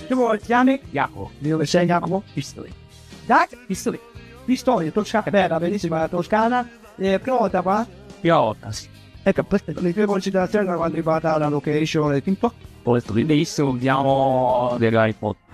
come ti chiami? Jacopo. Di dove sei, Jacopo? Pistoli. Dai, Pistoli. Pistoli, Toscana, bella, bellissima Toscana. Prima volta qua? Prima volta, sì. Ecco, queste sono le tue considerazioni da quanto riguarda la location e tutto. Poi, benissimo, abbiamo dell'iPod.